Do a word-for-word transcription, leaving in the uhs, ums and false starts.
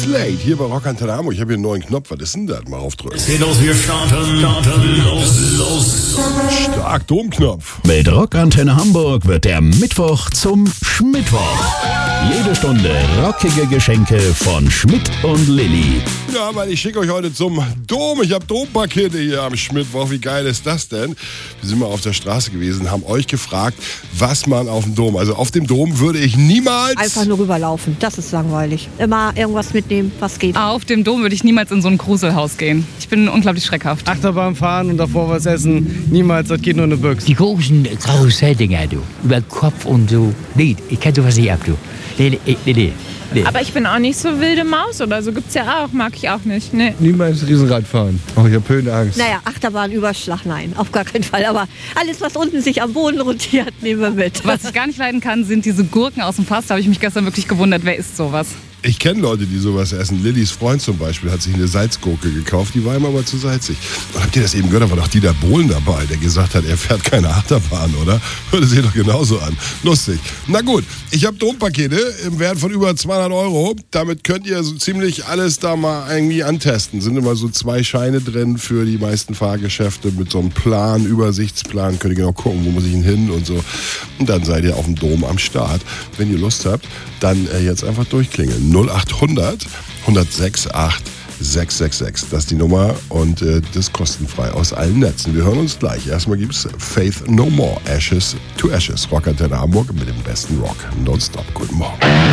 Slade, hier bei Rock Antenne Hamburg. Ich habe hier einen neuen Knopf. Was ist denn das? Mal aufdrücken. Es geht los, wir starten, starten, los, los. Stark, Domknopf. Mit Rock Antenne Hamburg wird der Mittwoch zum Schmittwoch. Jede Stunde rockige Geschenke von Schmidt und Lilly. Ja, weil ich schicke euch heute zum Dom. Ich habe Dompakete hier am Schmittwoch. Wie geil ist das denn? Wir sind mal auf der Straße gewesen, haben euch gefragt, was man auf dem Dom. Also auf dem Dom würde ich niemals... Einfach nur rüberlaufen, das ist langweilig. Immer irgendwas mitnehmen, was geht. Auf dem Dom würde ich niemals in so ein Gruselhaus gehen. Ich bin unglaublich schreckhaft. Achterbahn fahren und davor was essen, niemals, das geht nur eine Büchse. Die großen Karusselldinger, du. Über den Kopf und so. Nee, ich kann sowas nicht ab, du. Nee, nee, nee, nee. Nee. Aber ich bin auch nicht so wilde Maus oder so. Gibt's ja auch, mag ich auch nicht. Nee. Niemals Riesenrad fahren. Oh, ich hab Höhenangst. Naja, Achterbahn, Überschlag, nein, auf gar keinen Fall. Aber alles, was unten sich am Boden rotiert, nehmen wir mit. Was ich gar nicht leiden kann, sind diese Gurken aus dem Fass. Da habe ich mich gestern wirklich gewundert, wer isst sowas? Ich kenne Leute, die sowas essen. Lillys Freund zum Beispiel hat sich eine Salzgurke gekauft, die war ihm aber zu salzig. Und habt ihr das eben gehört? Da war doch Dieter Bohlen dabei, der gesagt hat, er fährt keine Achterbahn, oder? Hört sich doch genauso an. Lustig. Na gut, ich habe Dompakete im Wert von über zweihundert Euro. Damit könnt ihr so ziemlich alles da mal irgendwie antesten. Sind immer so zwei Scheine drin für die meisten Fahrgeschäfte mit so einem Plan, Übersichtsplan. Könnt ihr genau gucken, wo muss ich denn hin und so. Und dann seid ihr auf dem Dom am Start. Wenn ihr Lust habt, dann äh, jetzt einfach durchklingeln. null acht hundert, hundertsechs, acht, sechs sechs sechs. Das ist die Nummer und äh, das kostenfrei aus allen Netzen. Wir hören uns gleich. Erstmal gibt's Faith No More, Ashes to Ashes. Rock Antenne Hamburg mit dem besten Rock. Nonstop. Guten Morgen.